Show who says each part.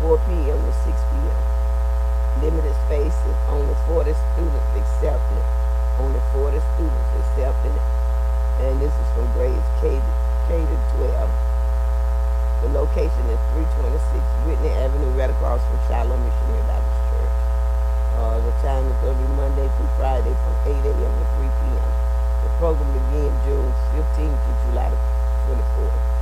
Speaker 1: 4 p.m. to 6 p.m. Limited spaces, only 40 students accepted. Only 40 students accepted. And this is from grades K to 12. The location is 326 Whitney Avenue, right across from Shiloh Missionary Baptist Church. The time is going to be Monday through Friday from 8 a.m. to 3 p.m. The program begins June 15th to July 24th.